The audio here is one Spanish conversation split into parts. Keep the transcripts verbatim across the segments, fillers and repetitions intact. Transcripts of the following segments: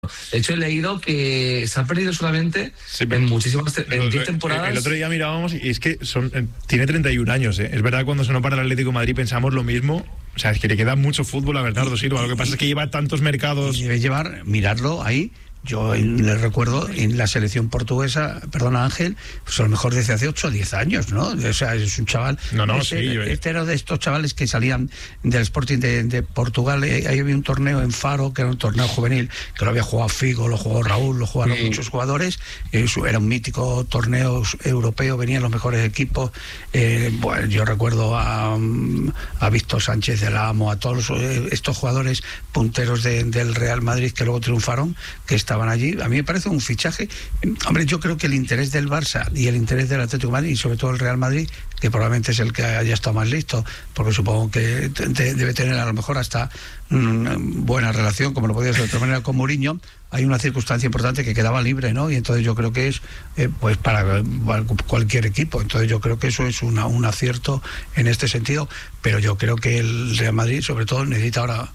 De hecho, he leído que se ha perdido solamente sí, en muchísimas te- en diez el, temporadas. El otro día mirábamos y es que son, tiene treinta y un años, ¿eh? Es verdad, cuando sonó para el Atlético de Madrid pensamos lo mismo. O sea, es que le queda mucho fútbol a Bernardo Silva. Lo que pasa es que lleva tantos mercados. Y debe llevar, mirarlo ahí. Yo le recuerdo en la selección portuguesa, perdona Ángel, pues a lo mejor desde hace ocho o diez años, ¿no? O sea, es un chaval. No, no, este, sí. Yo... Este era de estos chavales que salían del Sporting de, de Portugal. Ahí había un torneo en Faro, que era un torneo juvenil, que lo había jugado Figo, lo jugó Raúl, lo jugaron sí. muchos jugadores. Eso era un mítico torneo europeo, venían los mejores equipos. Eh, bueno, yo recuerdo a, a Víctor Sánchez del Amo, a todos estos jugadores punteros de, del Real Madrid que luego triunfaron, que estaban allí. A mí me parece un fichaje. Hombre, yo creo que el interés del Barça y el interés del Atlético de Madrid y sobre todo el Real Madrid, que probablemente es el que haya estado más listo, porque supongo que te, te, debe tener a lo mejor hasta una buena relación, como lo podía ser de otra manera con Mourinho. Hay una circunstancia importante que quedaba libre, ¿no? Y entonces yo creo que es eh, pues para cualquier equipo. Entonces yo creo que eso es una, un acierto en este sentido. Pero yo creo que el Real Madrid, sobre todo, necesita ahora...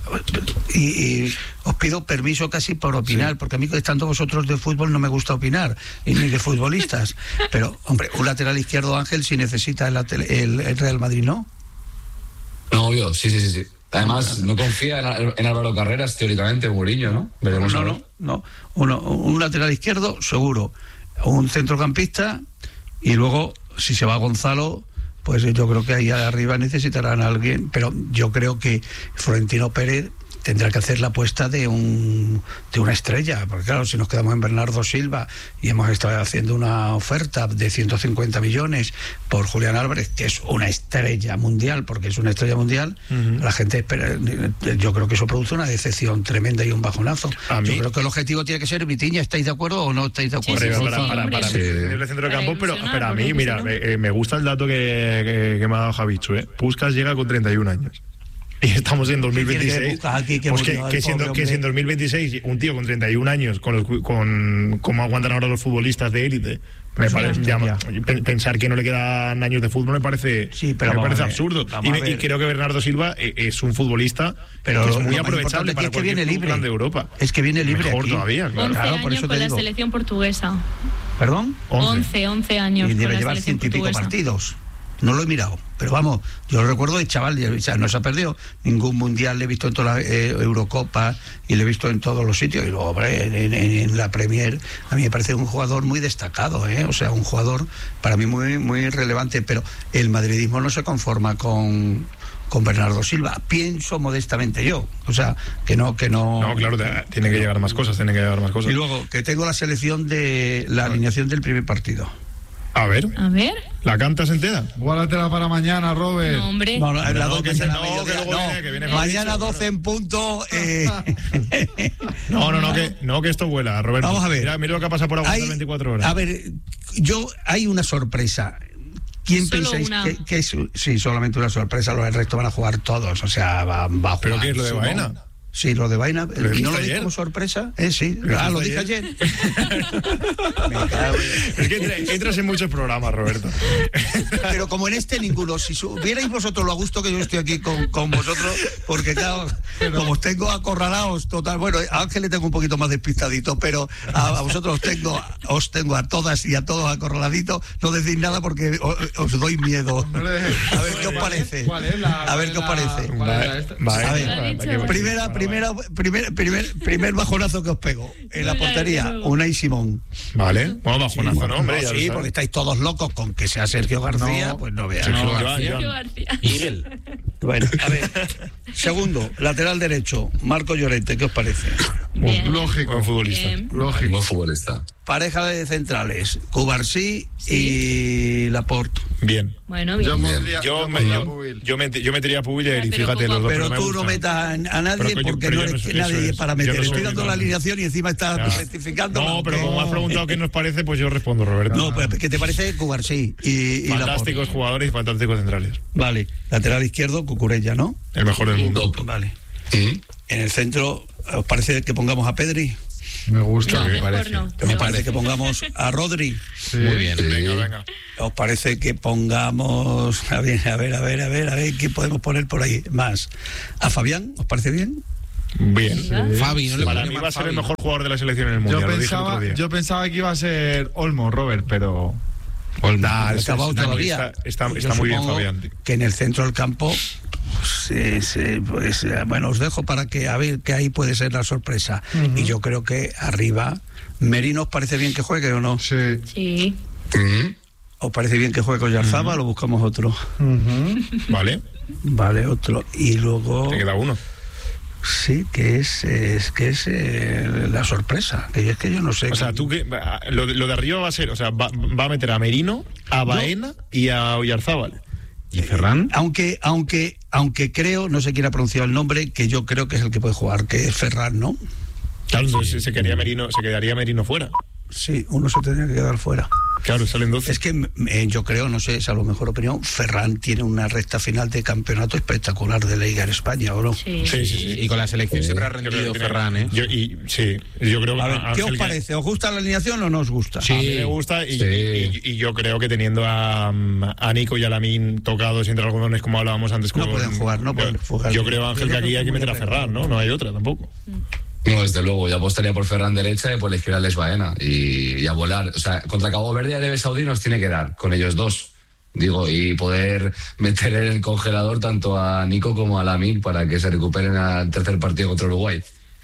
Y, y os pido permiso casi por opinar, sí. porque a mí, estando vosotros de fútbol, no me gusta opinar, ni de futbolistas. Pero, hombre, un lateral izquierdo, Ángel, si necesita el, el, el Real Madrid, ¿no? No, obvio, sí, sí, sí, sí. Además, no confía en, en Álvaro Carreras, teóricamente, Mourinho, ¿no? Veremos no, no, no. Uno, un lateral izquierdo, seguro. Un centrocampista y luego, si se va Gonzalo, pues yo creo que ahí arriba necesitarán a alguien. Pero yo creo que Florentino Pérez tendrá que hacer la apuesta de un de una estrella, porque claro, si nos quedamos en Bernardo Silva y hemos estado haciendo una oferta de ciento cincuenta millones por Julián Álvarez, que es una estrella mundial, porque es una estrella mundial, uh-huh. la gente espera, yo creo que eso produce una decepción tremenda y un bajonazo. A mí, yo creo que el objetivo tiene que ser Vitiña. ¿Estáis de acuerdo o no estáis de acuerdo? Sí, sí, sí, para, para, para, sí. el centro de campo, pero, pero a mí, mira, me, me gusta el dato que, que, que me ha dado Javichu, ¿eh? Puskas llega con treinta y un años. Y estamos en dos mil veintiséis. Aquí, que pues que, que, siendo, que si en dos mil veintiséis un tío con treinta y un años, con, los, con cómo aguantan ahora los futbolistas de élite, me parece, ya, ya. pensar que no le quedan años de fútbol me parece, sí, pero me parece absurdo. Y, me, y creo que Bernardo Silva es un futbolista pero que es muy aprovechable para es que viene libre de Europa. Es que viene libre. Mejor aquí. todavía, claro. once claro, años por eso con la digo. selección portuguesa. ¿Perdón? once, once años. Y debe con la llevar ciento y pico portuguesa. partidos. No lo he mirado, pero vamos, yo lo recuerdo de chaval, o sea, no se ha perdido ningún mundial, le he visto en toda la eh, Eurocopa y le he visto en todos los sitios, y luego, hombre, en, en, en la Premier, a mí me parece un jugador muy destacado, ¿eh? O sea, un jugador para mí muy, muy relevante, pero el madridismo no se conforma con... con Bernardo Silva, pienso modestamente yo, o sea, que no, que no... No, claro, tiene que llegar más cosas, tiene que llegar más cosas. Y luego, que tengo la selección de la alineación del primer partido. A ver. A ver. ¿La cantas entera? Guárdatela para mañana, Robert. No, hombre. No, no, la no, doce, que, no, no, que luego no. viene, que viene Mañana doce en punto. Eh. no, no, no, que, no, que esto vuela, Roberto. Vamos a ver. Mira, mira lo que ha pasado por aguantar veinticuatro horas. A ver, yo, hay una sorpresa. ¿Quién Solo pensáis una. que, que es? Sí, solamente una sorpresa, los del resto van a jugar todos, o sea, va, va a jugar. ¿Pero qué es lo de Baena? Sí, lo de Baena, ¿Lo ¿no lo ayer? dije como sorpresa? Eh, sí, ah, lo dije ayer. Me cago en... Es que entra, entras en muchos programas, Roberto. Pero como en este ninguno, si vierais vosotros lo a gusto que yo estoy aquí con, con vosotros, porque claro, pero, como os tengo acorralados total, bueno, a Ángel le tengo un poquito más despistadito, pero a, a vosotros os tengo, os tengo a todas y a todos acorraladitos, no decís nada porque os, os doy miedo. A ver qué os parece. A ver qué os parece. A ver, primera, primera, primer, primer, primer bajonazo que os pego en la portería, Unai Simón. Vale, bueno, bajonazo, sí, ¿no, hombre? No, sí, porque estáis todos locos con que sea Sergio García, no, pues no veas. No, no, Sergio García. Miguel. Bueno, a ver. Segundo, lateral derecho, Marco Llorente, ¿qué os parece? Bien. Lógico. Buen futbolista. Bien. Lógico. Buen futbolista. Pareja de centrales, Cubarsí sí. y Laporte. Bien. Bueno, bien. Yo, pondría, yo, yo, me, yo, yo, met, yo metería a Pubil y fíjate los dos. Pero, pero tú no metas a nadie pero, porque pero no eres no, nadie es, para meter. no Estoy dando la alineación y encima estás ya. rectificando. No, pero como has preguntado qué nos parece, pues yo respondo, Roberto. No, pues ¿qué te parece Cubarsí y, y fantásticos Laporte? Jugadores y fantásticos centrales. Vale, lateral izquierdo, Cucurella, ¿no? El mejor del mundo. Vale. ¿Sí? En el centro, ¿os parece que pongamos a Pedri? Me gusta, no, me parece. No. Me parece que pongamos a Rodri. Sí. Muy bien. Sí. Venga, venga. ¿Os parece que pongamos, a ver, a ver, a ver, a ver, a ver, ¿qué podemos poner por ahí más? ¿A Fabián? ¿Os parece bien? Bien. Sí. Fabi, no le Para pone mí más va a ser Fabi. el mejor jugador de la selección en el mundial. Yo lo dije el otro pensaba, día. yo pensaba que iba a ser Olmo, Robert, pero... Nah, No está, acabado está- todavía. está- está- Yo está muy bien, supongo Fabián. que en el centro del campo, pues, es, eh, pues, eh, bueno, os dejo para que a ver que ahí puede ser la sorpresa. Y yo creo que arriba, Merino, ¿os parece bien que juegue o no? Sí. Sí. Mm. ¿Os parece bien que juegue con Yarzábal o buscamos otro? Vale, Vale, otro. Y luego, te queda uno. sí, que es, es que es eh, la sorpresa. Que es que yo no sé. O sea, tú que lo, de- lo de arriba va a ser, o sea, va, va a meter a Merino, a Baena y a Oyarzábal. ¿Y Ferran? Aunque, aunque, aunque creo, no sé quién ha pronunciado el nombre, que yo creo que es el que puede jugar, que es Ferran, ¿no? Claro, entonces se quedaría Merino, se quedaría Merino fuera. Sí, uno se tendría que quedar fuera. Claro, salen doce. Es que eh, yo creo, no sé, es a lo mejor opinión, Ferran tiene una recta final de campeonato espectacular de Liga en España, ¿o no? Sí. Sí, sí, sí. Y con la selección siempre ha Yo creo rendido que tiene- Ferran, ¿eh? Yo, y, sí, yo creo que A ver, ¿qué os Ángel, parece? ¿Os gusta la alineación o no os gusta? Sí. A mí me gusta y, Sí. y- y yo creo que teniendo a, a Nico y a Lamín tocados entre algodones como hablábamos antes No con- pueden jugar, no pueden yo, jugar. Yo creo, Ángel, Yo que creo aquí que hay que muy meter a bien. Ferran, ¿no? No hay otra tampoco. No, desde luego, yo apostaría por Ferran derecha y por la izquierda Les Baena y, y a volar. O sea, contra Cabo Verde y Arabia Saudí nos tiene que dar, con ellos dos. Digo, y poder meter en el congelador tanto a Nico como a Lamine para que se recuperen al tercer partido contra Uruguay.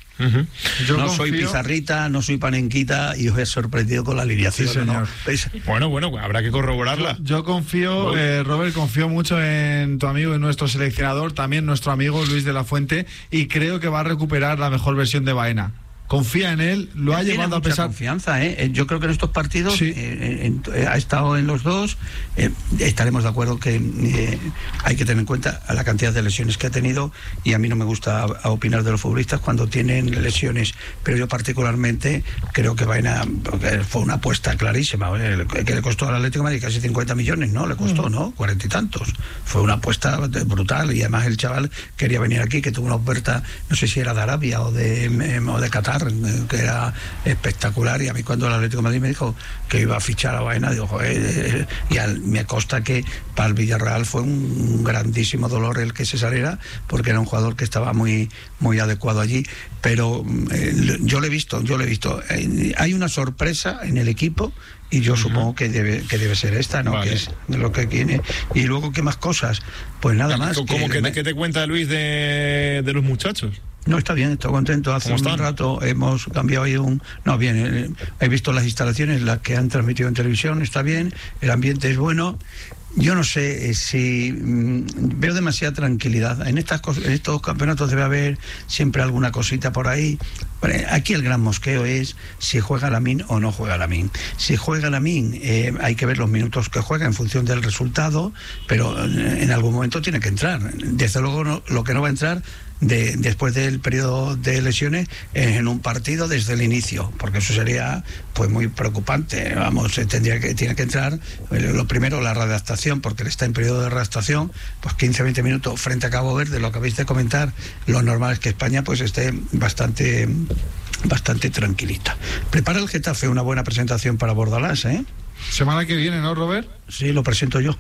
Yo no confío- soy pizarrita, no soy panenquita y os he sorprendido con la alineación. Sí, ¿no? señor. ¿Veis? Bueno, bueno, habrá que corroborarla. Yo confío, eh, Robert, confío mucho en tu amigo y nuestro seleccionador, también nuestro amigo Luis de la Fuente, y creo que va a recuperar la mejor versión de Baena. Confía en él, lo ha Tiene llevado a mucha pesar. confianza, ¿eh? Yo creo que en estos partidos Sí. eh, en- eh, ha estado en los dos. eh, estaremos de acuerdo que eh, hay que tener en cuenta la cantidad de lesiones que ha tenido, y a mí no me gusta a- a opinar de los futbolistas cuando tienen lesiones, pero yo particularmente creo que Baena porque fue una apuesta clarísima, ¿eh? Que le costó al Atlético de Madrid casi cincuenta millones, ¿no? Le costó, ¿no? Cuarenta y tantos. Fue una apuesta brutal, y además el chaval quería venir aquí, que tuvo una oferta, no sé si era de Arabia o de, em, o de Qatar, que era espectacular, y a mí cuando el Atlético de Madrid me dijo que iba a fichar a Baena, digo, joder, eh, y al, me consta que para el Villarreal fue un grandísimo dolor el que se saliera, porque era un jugador que estaba muy muy adecuado allí, pero eh, yo lo he visto, yo lo he visto. Eh, hay una sorpresa en el equipo, y yo supongo que debe que debe ser esta, ¿no? Vale. Que es lo que tiene. Y luego, ¿qué más cosas? Pues nada más. ¿Cómo que, me- te, qué te cuenta Luis de, de los muchachos? No, está bien, estoy contento. Hace ¿Cómo un están? rato hemos cambiado ahí un... No, bien, eh, he visto las instalaciones, las que han transmitido en televisión, está bien, el ambiente es bueno. Yo no sé eh, si mm, veo demasiada tranquilidad. En estas cos- en estos campeonatos debe haber siempre alguna cosita por ahí. Bueno, aquí el gran mosqueo es si juega Lamine o no juega Lamine. Si juega Lamine, eh, hay que ver los minutos que juega en función del resultado, pero eh, en algún momento tiene que entrar. Desde luego no- lo que no va a entrar de, después del periodo de lesiones eh, en un partido desde el inicio, porque eso sería pues muy preocupante. Vamos, eh, tendría que tiene que entrar eh, lo primero, la readaptación, porque él está en periodo de readaptación, pues quince veinte minutos frente a Cabo Verde. Lo que habéis de comentar, lo normal es que España pues esté bastante bastante tranquilita. Prepara el Getafe una buena presentación para Bordalás, ¿eh? Semana que viene, ¿no, Robert? Sí, lo presento yo.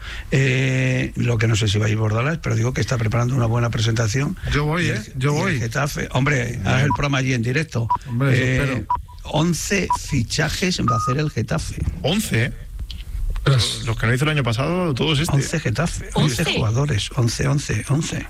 Eh, lo que no sé si va a ir Bordalás, pero digo que está preparando una buena presentación. Yo voy, Y el- ¿eh? Yo y el voy. Getafe. Hombre, haz el programa allí en directo. Hombre, eso Eh, espero. once fichajes va a hacer el Getafe. once, ¿eh? Los, los que no hizo el año pasado, todos este. once Getafe. once ¿once? jugadores. once, once, once.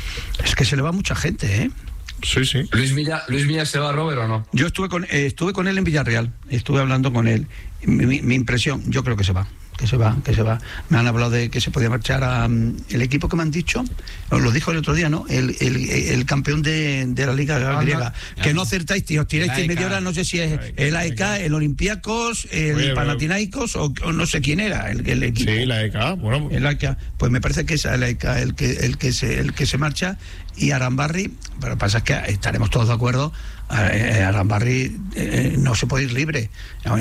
Es que se le va mucha gente, ¿eh? Sí, sí. ¿Luis Milla, ¿Luis Milla se va, Robert, o no? Yo estuve con, eh, estuve con él en Villarreal, estuve hablando con él. Mi, mi- mi impresión, yo creo que se va, que se va, que se va. Me han hablado de que se podía marchar a mm, el equipo que me han dicho, os lo dijo el otro día, ¿no? El, el, el campeón de, de la Liga Anda. Griega. Que no acertáis, tío, os tiráis El A E K. media hora, no sé si es el A E K, el Olympiacos, el Oye, Panathinaikos o, o no sé quién era el, el equipo. Sí, la E K, bueno. El A E K, pues me parece que es el A E K el que, el que, se, el que se marcha, y Arambarri, pero lo que pasa es que estaremos todos de acuerdo, eh, Arambarri eh, no se puede ir libre. Eh,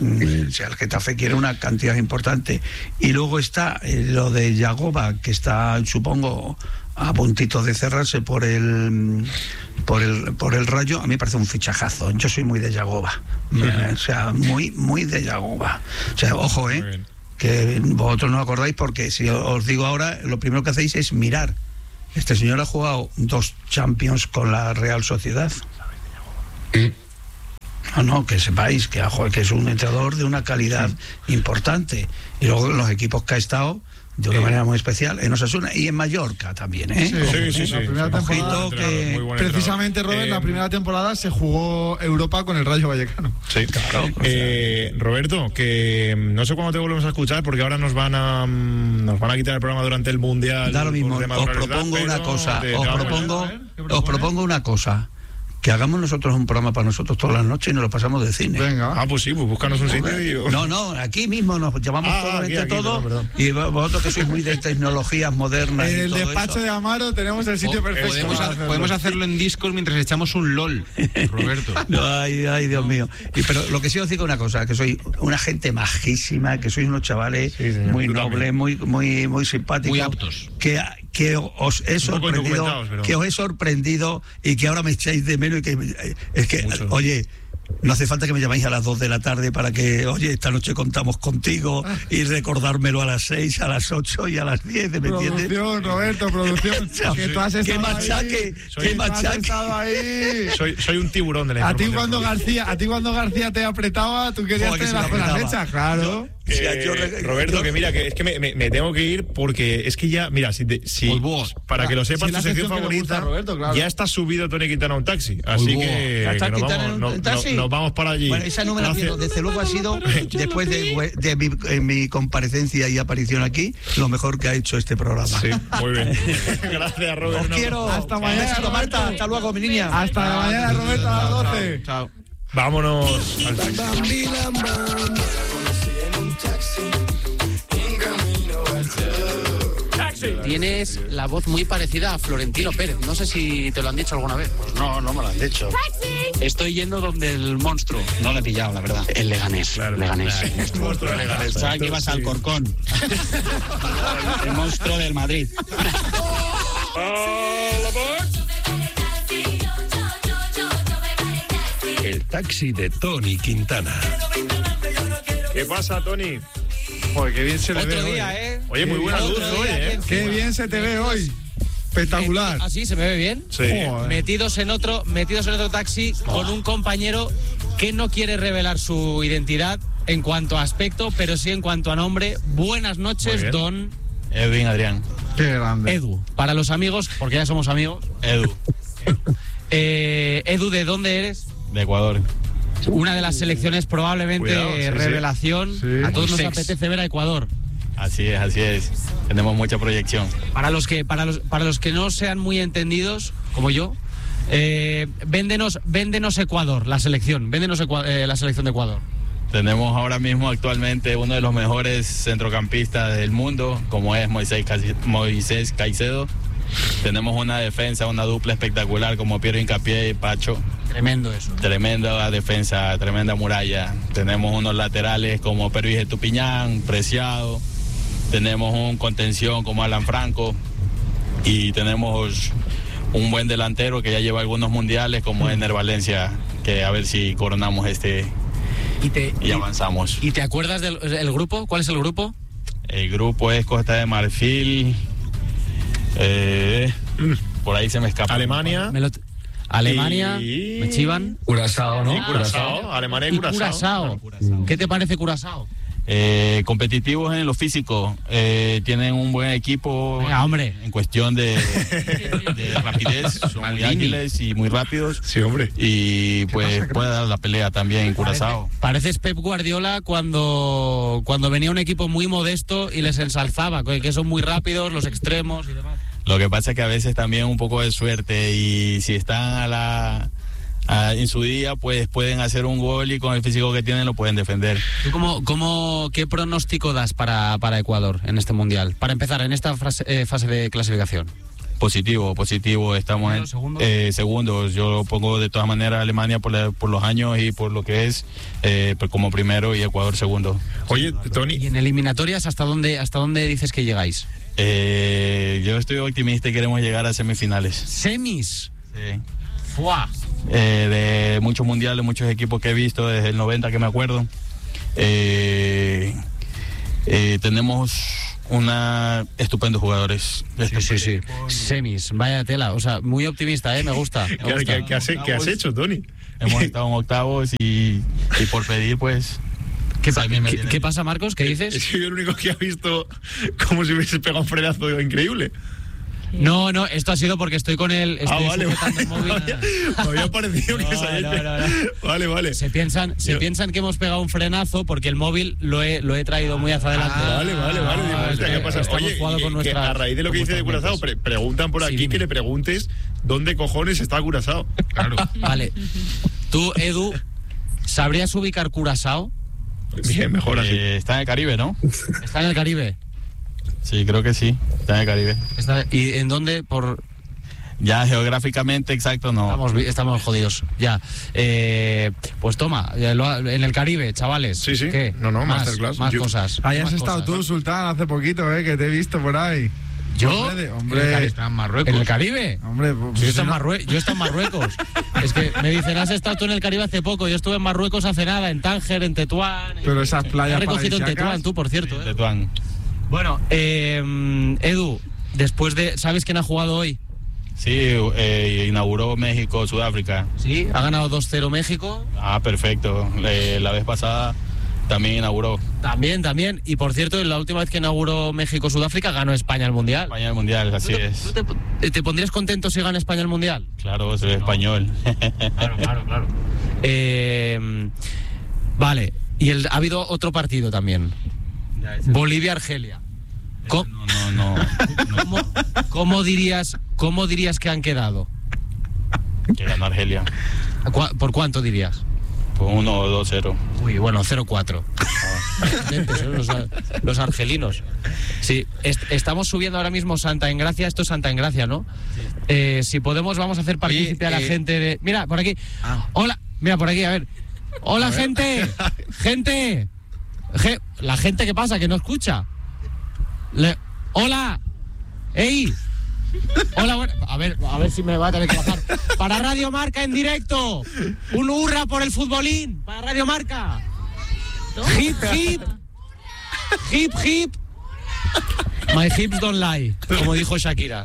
O sea, el Getafe quiere una cantidad importante. Y luego está eh, lo de Yagoba, que está, supongo, a puntito de cerrarse por el por el por el Rayo. A mí me parece un fichajazo. Yo soy muy de Yagoba. Eh, o sea, muy, muy de Yagoba. O sea, ojo, Muy eh. bien. Que vosotros no acordáis, porque si os digo ahora, lo primero que hacéis es mirar este señor ha jugado dos Champions con la Real Sociedad. ¿Mm? No, no, que sepáis que, que es un entrenador de una calidad sí. importante. Y luego los equipos que ha estado de una eh. manera muy especial en Osasuna y en Mallorca también, ¿eh? Sí, sí, sí. sí, la primera temporada, que, precisamente, Robert, eh, la primera temporada se jugó Europa con el Rayo Vallecano. Sí, claro. Eh, Roberto, que no sé cuándo te volvemos a escuchar porque ahora nos van a nos van a quitar el programa durante el Mundial. Da lo mismo. Os propongo una cosa. Te, os te propongo, a os propongo una cosa. Que hagamos nosotros un programa para nosotros todas las noches y nos lo pasamos de cine. Venga. Ah, pues sí, pues búscanos un sitio y... No, no, aquí mismo nos llamamos ah, todos entre todos. Perdón, y vosotros que sois muy de tecnologías modernas. En el y todo despacho eso. de Amaro tenemos el sitio o, perfecto. Podemos, hacerlo. podemos hacerlo en Discord mientras echamos un LOL, Roberto. No, ay, ay, Dios mío. Y, pero lo que sí os digo una cosa, que sois una gente majísima, que sois unos chavales sí, muy nobles, muy, muy, muy simpáticos. Muy aptos. Que... que os he sorprendido pero... que os he sorprendido y que ahora me echáis de menos y que es que Mucho. Oye, no hace falta que me llaméis a las dos de la tarde para que, oye, esta noche contamos contigo y recordármelo a las seis, a las ocho y a las diez, ¿me entiendes? Producción, Roberto, producción. Que tú has estado ¿Qué machaque? Ahí. ¿Qué machaque? Ahí. Soy, soy un tiburón de la a ti cuando García, a ti cuando García te apretaba, tú querías tener las cosas hechas, claro. Eh, sí, yo, Roberto, yo, que mira, que es que me, me, me tengo que ir porque es que ya, mira, si, te, si para que lo sepas, si tu sección favorita, Roberto, claro. Ya está subido Tony Quintana a un taxi, así Uy, que, que nos, vamos, no, no, nos vamos para allí. Bueno, esa no me la pierdo, desde luego ha sido, después de, de mi, en mi comparecencia y aparición aquí, lo mejor que ha hecho este programa. Sí, muy bien. Gracias, Roberto. Os quiero. Hasta mañana, Roberto. Marta. Hasta luego, mi niña. Hasta mañana, Roberto, a las doce. Chao. Vámonos al taxi. Tienes la voz muy parecida a Florentino Pérez. No sé si te lo han dicho alguna vez. Pues no, no me lo han dicho. ¡Taxi! Estoy yendo donde el monstruo. No lo he pillado, la verdad. El Leganés. Claro, Leganés. Claro. El monstruo del Leganés. O sea, que ibas sí. al Corcón. El monstruo del Madrid. El taxi de Tony Quintana. ¿Qué pasa, Tony? Joder, qué bien se le Otro ve día, hoy. ¿eh? Oye, muy buena luz hoy, ¿eh? Qué bien se te ve hoy. Espectacular. ¿Así se me ve bien? Sí. Metidos en otro, metidos en otro taxi oh. con un compañero que no quiere revelar su identidad en cuanto a aspecto, pero sí en cuanto a nombre. Buenas noches, don Edwin Adrián. Qué grande. Edu. Para los amigos, porque ya somos amigos. Edu. eh, Edu, ¿de dónde eres? De Ecuador. Una de las selecciones probablemente Cuidado, sí, revelación. Sí. A todos nos Sex. apetece ver a Ecuador. Así es, así es. Tenemos mucha proyección. Para los que, para los, para los que no sean muy entendidos, como yo, eh, véndenos, véndenos Ecuador, la selección, véndenos Ecua- eh, la selección de Ecuador. Tenemos ahora mismo actualmente uno de los mejores centrocampistas del mundo, como es Moisés, Casi- Moisés Caicedo. Tenemos una defensa, una dupla espectacular como Piero Hincapié y Pacho. Tremendo eso. Tremenda defensa, tremenda muralla. Tenemos unos laterales como Pervis Estupiñán, Preciado. Tenemos un contención como Alan Franco. Y tenemos un buen delantero que ya lleva algunos mundiales como Ener Valencia, que a ver si coronamos este y, te, y avanzamos. ¿Y te acuerdas del el grupo? ¿Cuál es el grupo? El grupo es Costa de Marfil. Eh, por ahí se me escapa. Alemania. Me lo, Alemania, y... me chivan. Curazao, ¿no? Sí, Curazao. Alemania y Y Curazao. Curazao. ¿Qué te parece Curazao? Eh, competitivos en lo físico, eh, tienen un buen equipo. Venga, hombre. En cuestión de, de rapidez, son muy ágiles y muy rápidos. Sí, hombre. Y pues puede dar la pelea también en Curazao. Pareces Pep Guardiola cuando, cuando venía un equipo muy modesto y les ensalzaba, que son muy rápidos, los extremos y demás. Lo que pasa es que a veces también un poco de suerte y si están a la... Uh, en su día pues pueden hacer un gol y con el físico que tienen lo pueden defender. ¿Tú cómo, cómo, qué pronóstico das para, para Ecuador en este Mundial? Para empezar, en esta fase, eh, fase de clasificación. Positivo, positivo. Estamos en ¿Segundos? Eh, segundos. Yo lo pongo de todas maneras a Alemania por, la, por los años y por lo que es eh, como primero y Ecuador segundo. Oye, Tony. ¿Y en eliminatorias hasta dónde, hasta dónde dices que llegáis? Eh, yo estoy optimista y queremos llegar a semifinales. ¿Semis? Sí. ¡Fua! Eh, de muchos mundiales, muchos equipos que he visto desde el noventa que me acuerdo. Eh, eh, tenemos Una estupendos jugadores. Sí, sí, sí. Semis, vaya tela. O sea, muy optimista, ¿eh? Me gusta. Me ¿Qué, gusta. ¿qué, qué, has, ¿Qué has hecho, Tony? Hemos estado en octavos y, y por pedir, pues... ¿Qué, pa ¿qué, ¿Qué pasa, Marcos? ¿Qué dices? Soy el único que ha visto como si hubiese pegado un frenazo increíble. No, no, esto ha sido porque estoy con el... Estoy ah, vale, vale. el móvil. Me había parecido no, que se había no, no, no. Vale, vale. Se piensan, se Yo... piensan que hemos pegado un frenazo porque el móvil lo he, lo he traído muy hacia adelante. Ah, vale, vale, vale. Digo, Ah, hostia, ¿qué pasa? Oye, jugado con que, que a raíz de lo que dice de Curazao, pre preguntan por aquí sí, que le preguntes dónde cojones está Curazao. Claro. Vale. Tú, Edu, ¿sabrías ubicar Curazao? Bien, mejor así. Eh, está en el Caribe, ¿no? ¿Está en el Caribe? Sí, creo que sí. Está en el Caribe. Está, ¿Y en dónde? Por... Ya geográficamente exacto no. Estamos, estamos jodidos. Ya. Eh, pues toma, en el Caribe, chavales. Sí, sí. ¿Qué? No, no, más, masterclass. Más Yo... cosas. Ahí más has estado cosas, tú, ¿no? Sultán, hace poquito, ¿eh? Que te he visto por ahí. ¿Yo? Hombre, hombre. Está en Marruecos. ¿En el Caribe? Hombre, pues, yo, si estoy no... en Marrue yo estoy en Marruecos. Es que me dicen, has estado tú en el Caribe hace poco. Yo estuve en Marruecos hace nada, en Tánger, en Tetuán. Pero esas playas Has recogido en Tetuán, tú, por cierto. Sí, ¿eh? Tetuán. Bueno, eh, Edu, después de... ¿Sabes quién ha jugado hoy? Sí, eh, inauguró México, Sudáfrica. Sí, ha ganado dos cero México. Ah, perfecto. Eh, la vez pasada también inauguró. También, también. Y por cierto, la última vez que inauguró México-Sudáfrica ganó España el Mundial. España el Mundial, así ¿Tú te, es. ¿tú te, te pondrías contento si gana España el Mundial? Claro, soy no. español. Claro, claro, claro. Eh, vale, y el, ha habido otro partido también. Bolivia-Argelia. No, no, no. no. ¿Cómo, cómo, dirías, ¿Cómo dirías que han quedado? Que ganó Argelia. ¿Por cuánto dirías? Por uno o dos cero. Uy, bueno, cero cuatro. Los, los argelinos. Sí, est estamos subiendo ahora mismo Santa Engracia. Esto es Santa Engracia, ¿no? Sí. Eh, si podemos, vamos a hacer partícipe a la eh... gente de... Mira, por aquí. Ah. Hola. Mira, por aquí, a ver. Hola, a ver. gente. Gente. Ge la gente, ¿qué pasa? Que no escucha. Le ¡Hola! ¡Ey! Hola, bueno, a ver, a ver si me va a tener que bajar. Para Radio Marca en directo. Un hurra por el futbolín. Para Radio Marca. Hip, hip. Hip, hip. My hips don't lie, como dijo Shakira.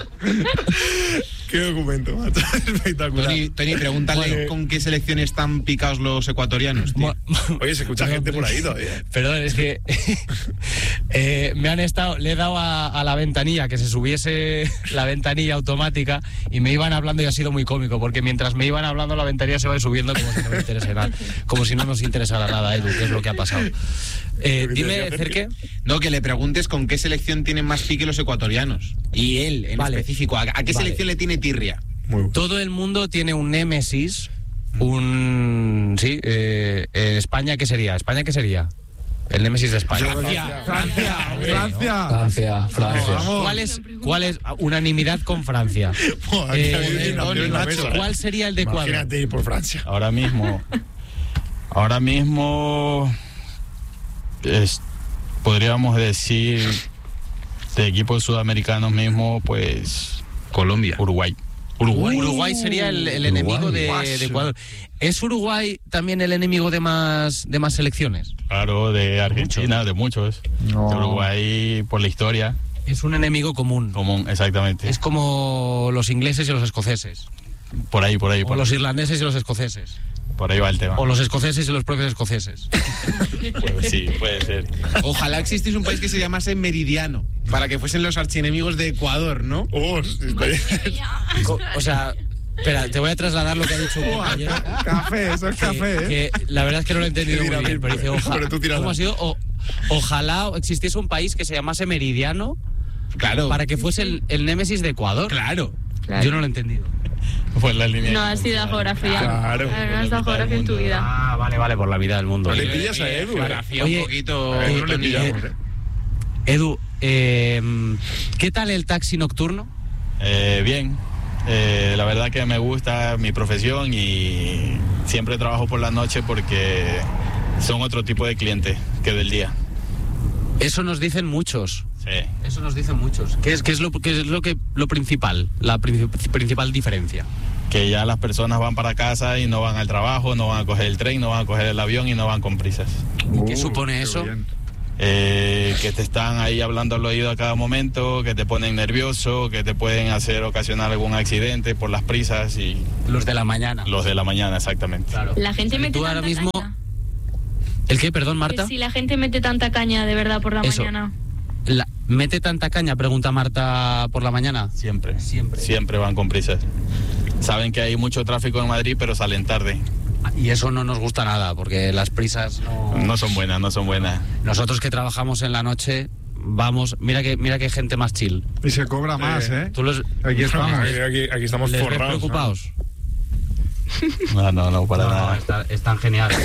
Qué documento, macho. Espectacular. Tony, Tony pregúntale vale. con qué selección están picados los ecuatorianos, tío. Oye, se escucha gente por ahí todavía. Perdón, es que eh, me han estado, le he dado a, a la ventanilla que se subiese la ventanilla automática y me iban hablando y ha sido muy cómico porque mientras me iban hablando la ventanilla se va subiendo como si no me interesara, como si no nos interesara nada, Edu, que es lo que ha pasado. Eh, dime, Cerque. No, que le preguntes con qué selección tienen más pique los ecuatorianos. Y él, en vale. específico, ¿a, a qué vale. selección le tiene tirria? Todo el mundo tiene un némesis, un... Sí, eh, eh, España, ¿qué sería? ¿España qué sería? El némesis de España. Francia, Francia, Francia. Francia, Francia. ¿Cuál es, cuál es unanimidad con Francia? eh, ¿Cuál sería el de Ecuador? Imagínate ir por Francia. Ahora mismo... Ahora mismo... Es, podríamos decir de equipos sudamericanos mismo, pues Colombia, Uruguay. Uruguay, Uruguay sería el, el enemigo de, de Ecuador. ¿Es Uruguay también el enemigo de más de más selecciones? Claro, de Argentina, Mucho. de muchos. No. De Uruguay por la historia. Es un enemigo común. Común, exactamente. Es como los ingleses y los escoceses. Por ahí, por ahí. Por o los ahí. irlandeses y los escoceses. Por ahí va el tema. O los escoceses y los propios escoceses. Pues sí, puede ser. Ojalá existiese un país que se llamase Meridiano, para que fuesen los archienemigos de Ecuador, ¿no? Oh, o, o sea, espera, te voy a trasladar lo que ha dicho un compañero. Café, eso es que, café, ¿eh? Que la verdad es que no lo he entendido muy bien, pero dice, ojalá, ¿cómo ha sido? O, ojalá existiese un país que se llamase Meridiano, claro, para que fuese el, el némesis de Ecuador. Claro. Claro. Yo no lo he entendido. Pues la línea. No has sido a geografía. Claro. No has dado geografía en tu vida. Ah, vale, vale, por la vida del mundo. No le pillas a Edu. Geografía un poquito. Eh, no le pillamos, eh. Edu, eh, ¿qué tal el taxi nocturno? Eh, bien. Eh, la verdad que me gusta mi profesión y siempre trabajo por la noche porque son otro tipo de clientes que del día. Eso nos dicen muchos. Sí. Eso nos dicen muchos. ¿Qué es, qué es, lo, qué es lo, que, lo principal, la princip principal diferencia? Que ya las personas van para casa y no van al trabajo, no van a coger el tren, no van a coger el avión y no van con prisas. Uh, ¿Qué supone eso? eh, que te están ahí hablando al oído a cada momento, que te ponen nervioso, que te pueden hacer ocasionar algún accidente por las prisas y... Los de la mañana. Los de la mañana, exactamente. Claro. La gente mete ¿Tú tanta ahora mismo... caña? ¿El qué, perdón, Marta? Que si la gente mete tanta caña de verdad por la Eso. mañana. La- ¿Mete tanta caña, pregunta Marta, por la mañana? Siempre. Siempre. Siempre van con prisas. Saben que hay mucho tráfico en Madrid, pero salen tarde. Y eso no nos gusta nada, porque las prisas no... No son buenas, no son buenas. Nosotros que trabajamos en la noche, vamos... Mira que mira que gente más chill. Y se cobra más, ¿eh? Tú los... Aquí estamos. Aquí, aquí, aquí estamos ¿Les ves forrados. preocupados? No, no, no, para No, no, nada. está- están geniales.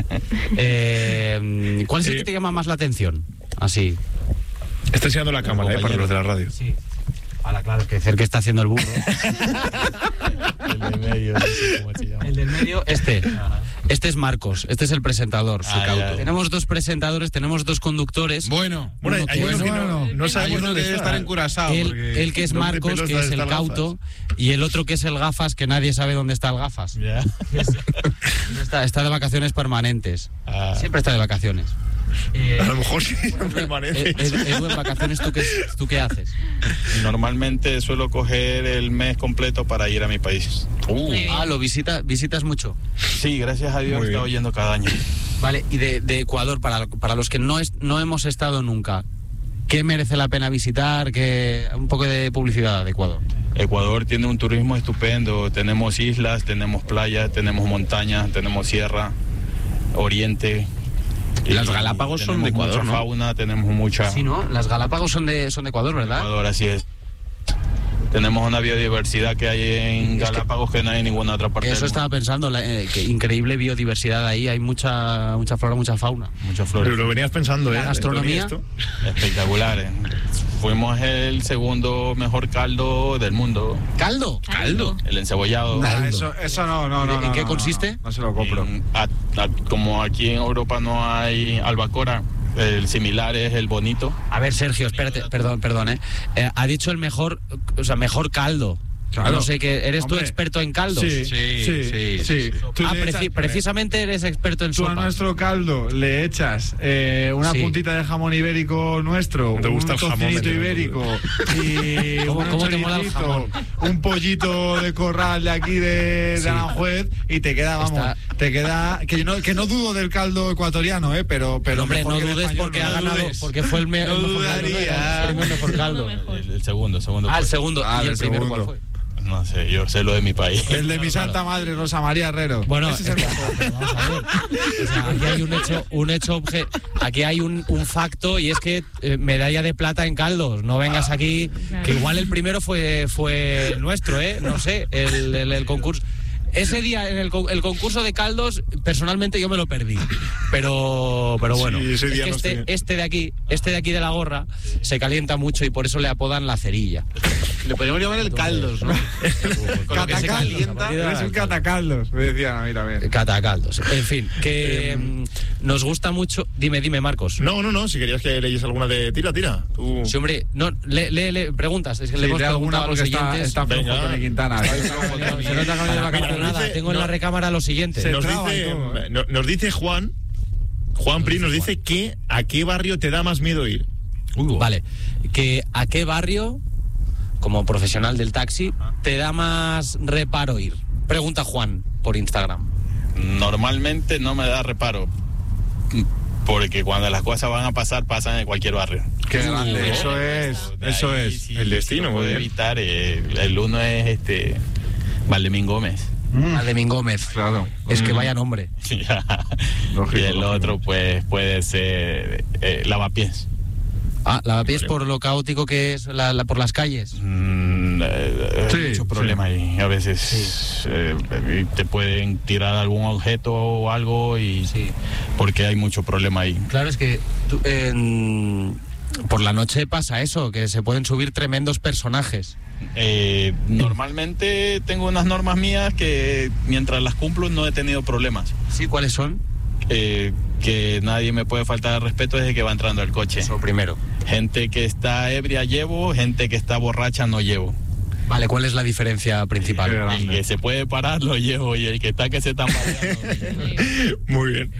Eh, ¿Cuál es el que te llama más la atención? Así. Está enseñando la cámara, eh, para los de la radio. Sí. Ahora, claro, que Cerque está haciendo el burro. El de medio, no sé cómo se llama. El del medio, este. Este es Marcos, este es el presentador, su Ah, cauto. ya. Tenemos dos presentadores, tenemos dos conductores. Bueno, Bueno, Uno hay que uno es- que no, no hay sabemos uno dónde debe está. estar en Curazao. Él, porque- él que es ¿dónde Marcos, pelos que está es el el cauto, Gafas? y el otro que es el Gafas, que nadie sabe dónde está el Gafas. Ya. Está, está de vacaciones permanentes. Ah. Siempre está de vacaciones. A lo mejor sí, Eh, permanece. Edu, Edu, en vacaciones, ¿tú qué, ¿tú qué haces? Normalmente suelo coger el mes completo para ir a mi país. Ah, ¿lo visita, visitas mucho? Sí, gracias a Dios Muy he estado bien. yendo cada año. Vale, y de, de Ecuador, para, para los que no, es, no hemos estado nunca, ¿qué merece la pena visitar? ¿Qué, un poco de publicidad de Ecuador. Ecuador tiene un turismo estupendo. Tenemos islas, tenemos playas, tenemos montañas, tenemos sierra, oriente. Y las Y Galápagos son tenemos de Ecuador, mucha ¿no? fauna, tenemos mucha... Sí, ¿no? Las Galápagos son de, son de Ecuador, ¿verdad? Ecuador, así es. Tenemos una biodiversidad que hay en Galápagos que no hay en ninguna otra parte Eso del estaba mundo. pensando, la, eh, que increíble biodiversidad ahí, hay mucha mucha flora, mucha fauna. Muchas Pero flores. lo venías pensando, ¿eh? La gastronomía. Esto. Espectaculares. Fuimos el segundo mejor caldo del mundo. ¿Caldo? Caldo. El encebollado. Ah, eso, eso no, no, no. ¿En no, qué no, consiste? No, no se lo compro. En- a- a- como aquí en Europa no hay albacora, el similar es el bonito. A ver, Sergio, espérate, perdón, perdón, ¿eh? Eh, ha dicho el mejor, o sea, mejor caldo. Claro. No sé qué, ¿eres tú Hombre. experto en caldos? Sí, Sí, sí, sí, sí. Tú Ah, le preci- echas- precisamente eres experto en Tú a sopa. nuestro caldo le echas eh, una Sí. puntita de jamón ibérico nuestro, ¿Te gusta un el jamón, tocinito me ibérico y ¿Cómo- un cómo te mola el choricito, jamón? un pollito de corral de aquí de, de Sí. Aranjuez y te queda, vamos, Está- te queda que yo no que no dudo del caldo ecuatoriano, eh, pero pero Hombre, mejor no que el dudes español, porque no ha ganado, dudes. porque fue el, me- No el mejor caldo. dudaría. El mejor caldo. Mejor. El, el segundo, el segundo. Ah, el puesto. segundo. Ah, ¿Y el el primero segundo. cuál fue? No sé, yo sé lo de mi país. El de mi santa madre, Rosa María Herrero. Bueno, Ese es el mejor. vamos a ver. O sea, aquí hay un hecho, un hecho obje- aquí hay un, un facto y es que eh, medalla de plata en caldos. No vengas aquí, que igual el primero fue fue nuestro, ¿eh? No sé, el, el, el concurso. Ese día en el, con- el concurso de caldos, personalmente yo me lo perdí. Pero, pero bueno, Sí, ese es día que no este, estoy- este de aquí, este de aquí de la gorra, se calienta mucho y por eso le apodan la cerilla. Le podríamos llamar el caldos, ¿no? Con lo que se Catacaldos. calienta. Eres un catacaldos, me decían a mí también. Catacaldos. En fin, que mm, nos gusta mucho. Dime, dime, Marcos. No, no, no, si querías que leyes alguna de tira, tira. Tú... Sí, hombre, no, le, le, le- preguntas. Es que le Sí, hemos lee alguna preguntado a los porque está, oyentes. está flojo Venga. Tony Quintana. Se nota que no lleva cámara Mira, nada. dice- Tengo en no. la recámara lo siguiente. Se Nos traba y dice, todo, ¿eh? no- nos dice Juan, Juan Pri nos dice que a qué barrio te da más miedo ir. Vale, que a qué barrio, como profesional del taxi, te da más reparo ir. Pregunta Juan por Instagram. Normalmente no me da reparo. Porque cuando las cosas van a pasar, pasan en cualquier barrio. Qué grande, Uh, eso es, De eso ahí, es. si- el destino, si lo muy puede bien. evitar. eh, el uno es este Valdemín Gómez. A de Gómez. Claro. Es que vaya nombre. y Lógico, el lógico. otro, pues, puede ser eh, Lavapiés. Ah, lavapiés por lo caótico que es la, la- por las calles. Mm, eh, Sí, hay mucho sí. problema ahí. A veces eh, eh, te pueden tirar algún objeto o algo y Sí. porque hay mucho problema ahí. Claro, es que tú, en- por la noche pasa eso, que se pueden subir tremendos personajes. Eh, normalmente tengo unas normas mías que mientras las cumplo no he tenido problemas. ¿Sí? ¿Cuáles son? Eh, que nadie me puede faltar al respeto desde que va entrando al coche. Eso primero. Gente que está ebria llevo, gente que está borracha no llevo. Vale, ¿cuál es la diferencia principal? El que se puede parar lo llevo y el que está que se tambaleando. Muy bien.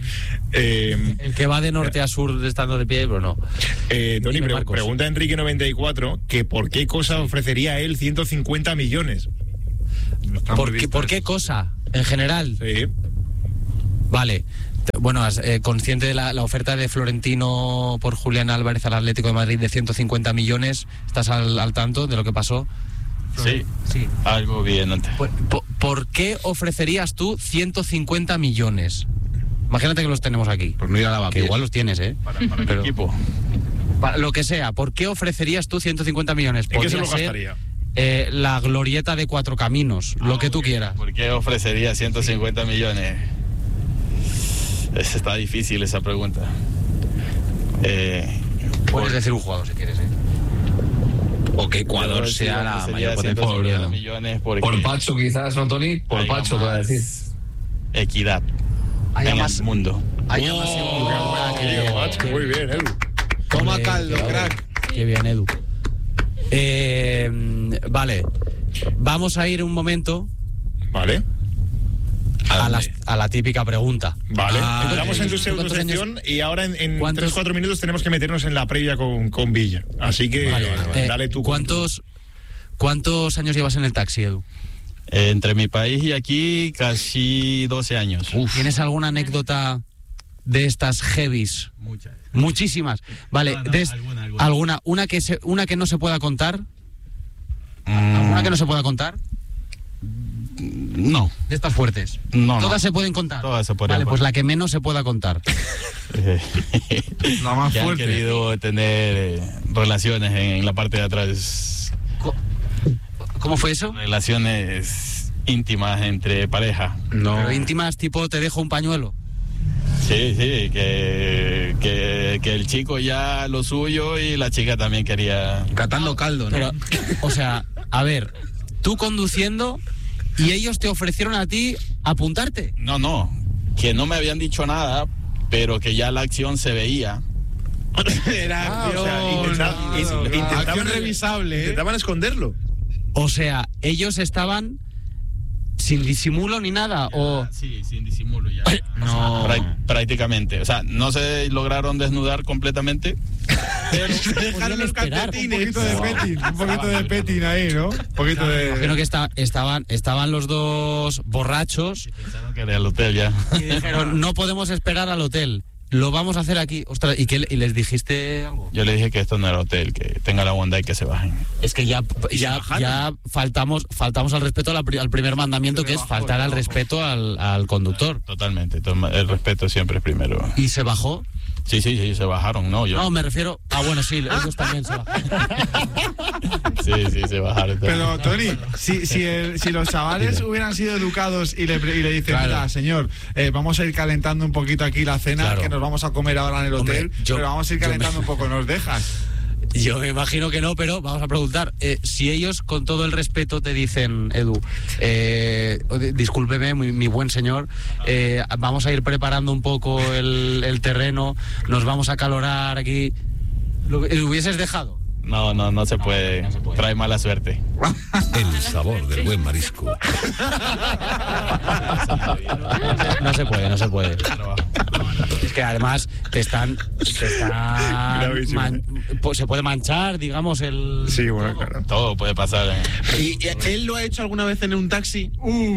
Eh, el que va de norte a sur estando de pie, pero no. Eh, Tony, Dime, pre- Marcos. pregunta Enrique noventa y cuatro que por qué cosa ofrecería él ciento cincuenta millones. ¿Por qué, ¿Por qué cosa? En general. Sí. Vale. Te- Bueno, has- eh, consciente de la, la oferta de Florentino por Julián Álvarez al Atlético de Madrid de ciento cincuenta millones, ¿estás al, al tanto de lo que pasó? Sí, Sí. algo bien antes. Pues, ¿Por, por qué ofrecerías tú ciento cincuenta millones? Imagínate que los tenemos aquí. Pues no ir a Que lavapiés. igual los tienes, ¿eh? Para, para Pero- el equipo. Para lo que sea, ¿por qué ofrecerías tú ciento cincuenta millones? ¿En qué se Podría lo ser, gastaría? eh, la glorieta de Cuatro Caminos, lo que tú quieras. ¿Por qué ofrecería ciento cincuenta millones? Es- está difícil esa pregunta. Eh, Puedes decir un jugador si quieres, ¿eh? O que Ecuador yo sí sea la ofrecería mayor ciento cincuenta potencia. millones porque Por Pacho quizás, ¿no, Tony? Por haya Pacho, te voy a más decir. equidad Haya en más- el mundo. Haya más igualdad que- Tío, macho, muy bien, Edu. Toma Qué- caldo, qué- crack. Qué bien, Edu. Eh, vale, vamos a ir un momento Vale. a la, a la típica pregunta. Vale. Ah, Entramos en tu ¿tú cuántos pseudo-sección y ahora en, en ¿Cuántos- tres cuatro minutos tenemos que meternos en la previa con, con Villa. Así que Eh, dale tú. con ¿Cuántos, ¿Cuántos años llevas en el taxi, Edu? Eh, entre mi país y aquí, casi doce años. ¿Tienes alguna anécdota de estas heavies? Muchas. Muchísimas. Vale, No, no, des- alguna, alguna. alguna, una que se, una que no se pueda contar, Mm, alguna que no se pueda contar, no, de estas fuertes. no, no. Todas se pueden contar. Todas se pueden Vale, pues contar. la que menos se pueda contar. La más que han fuerte. querido tener eh, relaciones en la parte de atrás, Co- ¿Cómo fue eso? relaciones íntimas entre pareja. No. Pero íntimas, tipo, te dejo un pañuelo. Sí, sí, que, que, que el chico ya lo suyo y la chica también quería. Catando caldo, ¿no? Pero, o sea, a ver, tú conduciendo y ellos te ofrecieron a ti apuntarte. No, no, que no me habían dicho nada, pero que ya la acción se veía. Era Ah, o sea, intenta- claro, in- claro. intentaban, Acción revisable, ¿eh? intentaban esconderlo. O sea, ellos estaban sin disimulo ni nada. O Sí, sin disimulo ya. No. Prá- prácticamente. O sea, no se lograron desnudar completamente, pero Dejaron los esperar. Un calcetines. poquito de petting, un poquito de petting ahí, ¿no? Un poquito imagino de. que esta- estaban, estaban los dos borrachos pensaron que era el hotel ya. y dijeron, no podemos esperar al hotel, lo vamos a hacer aquí. Ostras, ¿y, qué, y les dijiste algo? Yo le dije que esto no era hotel, que tenga la bondad y que se bajen. Es que ya, ya, ya faltamos, faltamos al respeto a la pri- al primer mandamiento, que es faltar al respeto al, al conductor. Totalmente. to- El respeto siempre es primero. ¿Y se bajó? Sí, sí, sí, se bajaron, ¿no? Yo, No, me refiero... Ah, bueno, sí, ellos también se bajaron. Sí, sí, se bajaron. Pero, Tony, si, si, el- si los chavales hubieran sido educados y le, pre- y le dicen, Claro. mira, señor, eh, vamos a ir calentando un poquito aquí la cena, Claro. que nos vamos a comer ahora en el Hombre, hotel, yo- pero vamos a ir yo calentando me- un poco, ¿nos dejas? Yo me imagino que no, pero vamos a preguntar. Eh, si ellos, con todo el respeto, te dicen, Edu, eh, di- discúlpeme, mi, mi buen señor, eh, vamos a ir preparando un poco el, el terreno, nos vamos a calorar aquí. ¿Lo, ¿lo hubieses dejado? No, no, no se puede. no se puede. Trae mala suerte. El sabor del buen marisco. No se puede, no se puede. Es que además te están... Te están Gravísimo. man- pues se puede manchar, digamos, el... Sí, bueno, claro. Todo puede pasar. ¿eh? ¿Y y él lo ha hecho alguna vez en un taxi?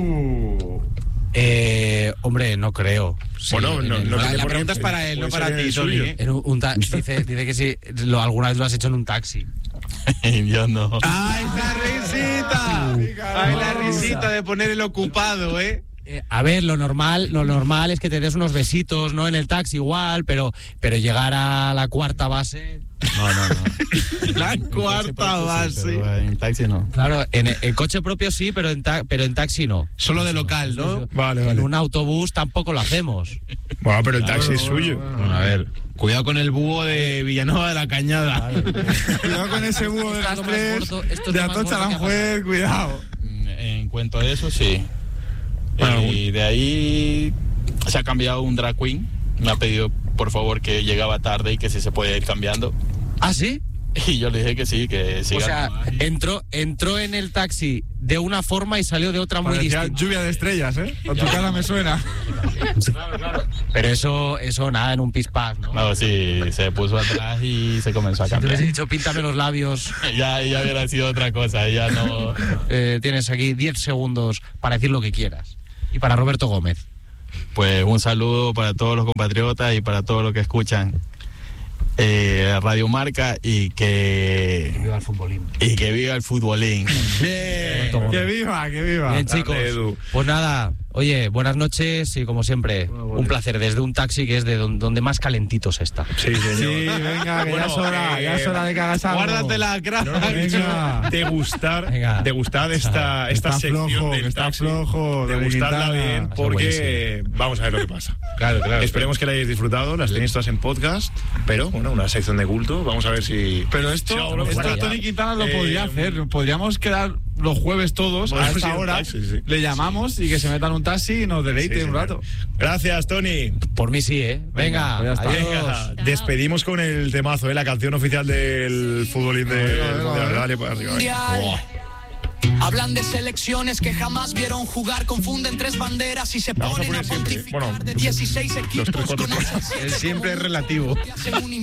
Eh, hombre, no creo. Sí, Bueno, en no- el- no la- tiene La por- pregunta es para él, no puede para ser ti, el Tony. suyo. ¿eh? En un, un ta- dice, dice que sí, lo, alguna vez lo has hecho en un taxi. Yo no. ¡Ay, la risita! ¡Ay, la risita de poner el ocupado, eh! Eh, a ver, lo normal, lo normal es que te des unos besitos, ¿no? En el taxi igual, pero, pero llegar a la cuarta base. No, no, no. La cuarta base. Pero en taxi no. Claro, en el, el coche propio sí, pero en, ta- pero en taxi no. Solo de local, ¿no? Vale, En vale. un autobús tampoco lo hacemos. Bueno, pero el taxi es suyo. Bueno, a ver. Cuidado con el búho de Villanueva de la Cañada. Cuidado con ese búho de Esto es las lo más tres, gordo- esto es de lo más Atocha gordo que ha Aranjuez, cuidado. En cuanto a eso, sí. Bueno, y de ahí se ha cambiado un drag queen. Me ha pedido, por favor, que llegaba tarde y que si se puede ir cambiando. ¿Ah, sí? Y yo le dije que sí, que sí. O sea, entró, entró en el taxi de una forma y salió de otra muy Parecía distinta. lluvia de estrellas, ¿eh? Con tu cara me suena. Pero eso, eso nada, en un pispás, ¿no? No, sí, se puso atrás y se comenzó a Si te cambiar. hubiese dicho, píntame los labios. ya, ya hubiera sido otra cosa, ya no... Eh, tienes aquí diez segundos para decir lo que quieras. Y para Roberto Gómez. Pues un saludo para todos los compatriotas y para todos los que escuchan eh, Radio Marca y que... Que viva el futbolín. Y que viva el futbolín. Bien. Que viva, que viva. Bien, chicos. Edu. Pues nada, oye, buenas noches y como siempre, un placer desde un taxi que es de don- donde más calentitos está. Sí, señor. Sí, venga, que ya es hora, ya es hora de que hagas algo. Guárdatela, crack. No, no, Venga. degustar, Venga. degustar esta, esta Está sección flojo, del que está taxi, flojo, degustarla Dominicana. bien, Está porque vamos a ver lo que pasa. Claro, claro. Esperemos que la hayáis disfrutado, las tenéis todas en podcast, pero bueno, una sección de culto, vamos a ver si... Pero esto, si alguno esto fuera- Tony Quintana lo Eh, podría hacer. Podríamos quedar los jueves todos a Podemos ir esta en hora. taxi, sí. Le llamamos y que se metan un taxi y nos deleite Sí, un señor. rato. Gracias, Tony. Por mí sí, ¿eh? Venga, pues ya está. adiós. Venga, despedimos con el temazo, ¿eh? La canción oficial del futbolín de... Venga, venga, Mundial. venga. Dale, para arriba. venga. Mundial. Hablan de selecciones que jamás vieron jugar, confunden tres banderas y se Vamos a ponen a poner siempre, pontificar bueno, de dieciséis equipos tres, cuatro, con cuatro. esas siete El siempre es relativo. que hacen un